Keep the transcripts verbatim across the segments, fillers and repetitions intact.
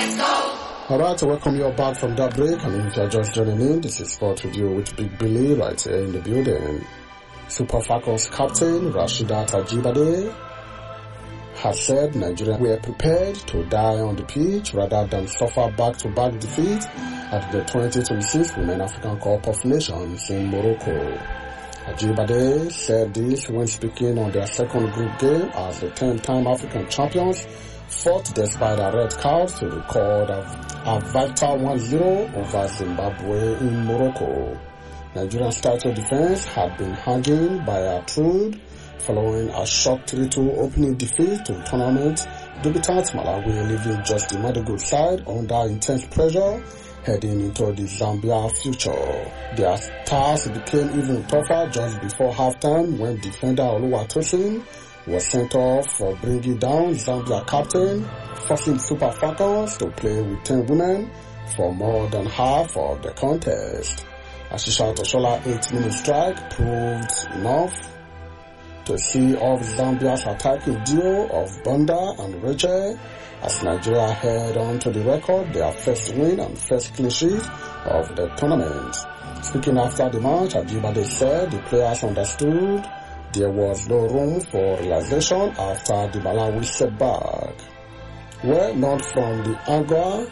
Alright, so welcome you all back from that break. And if you're just joining in, this is Sport Review with Big Billy right here in the building. Super Falcons captain Rasheedat Ajibade has said Nigeria were prepared to die on the pitch rather than suffer back-to-back defeat at the twenty twenty-six Women African Cup of Nations in Morocco. Ajibade said this when speaking on their second group game as the ten-time African champions fought despite a red card to record a, a vital one zero over Zimbabwe in Morocco. Nigeria's title defense had been hanging by a thread following a shock three two opening defeat to tournament debutant Malawi, leaving just the Madigo side under intense pressure heading into the Zambia future. Their task became even tougher just before halftime when defender Oluwatosin was sent off for bringing down Zambia captain, forcing Super Falcons to play with ten women for more than half of the contest. Asisha Toshola's eight-minute strike proved enough to see off Zambia's attacking duo of Banda and Rachel as Nigeria head on to the record their first win and first clean sheet of the tournament. Speaking after the match, Ajibade said the players understood there was no room for realization after the Malawi setback. Well, not from the angle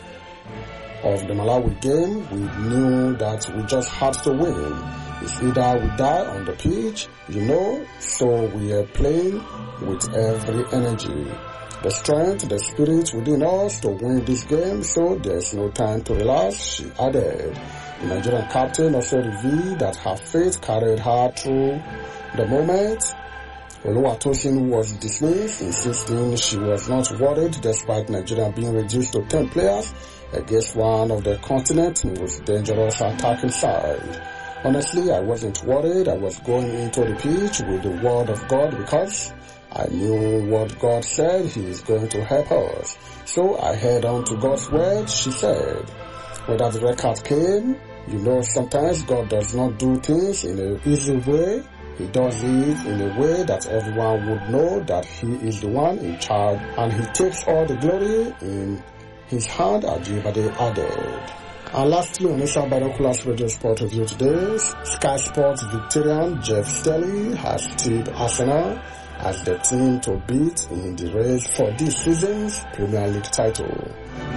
of the Malawi game, we knew that we just had to win. It's either we die on the pitch, you know, so we are playing with every energy. The strength, the spirit within us to win this game, so there's no time to relax, she added. The Nigerian captain also revealed that her faith carried her through the moment. Oluwatosin was dismissed, insisting she was not worried despite Nigeria being reduced to ten players against one of the continent's most dangerous attacking side. Honestly, I wasn't worried. I was going into the pitch with the word of God because I knew what God said He is going to help us. So I held on to God's word, she said. Whether the record came, you know, sometimes God does not do things in an easy way. He does it in a way that everyone would know that He is the one in charge and He takes all the glory in His hand, Ajibade added. And lastly, on Asian Binoculars Radio Sport Review today, Sky Sports Victorian Jeff Stelly has tipped Arsenal as the team to beat in the race for this season's Premier League title.